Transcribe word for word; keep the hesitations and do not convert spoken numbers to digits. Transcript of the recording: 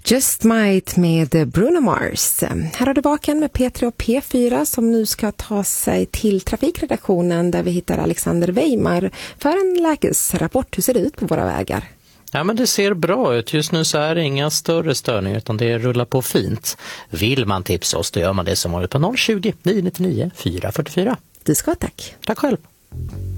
Just Might med Bruno Mars. Här har du vaken med P tre och P fyra som nu ska ta sig till trafikredaktionen där vi hittar Alexander Weimar för en lägesrapport. Hur ser det ut på våra vägar? Ja, men det ser bra ut. Just nu så är det inga större störningar utan det rullar på fint. Vill man tipsa oss då gör man det som varit på noll tjugo, nio nio nio, fyra fyra fyra. Du ska tack. Tack själv.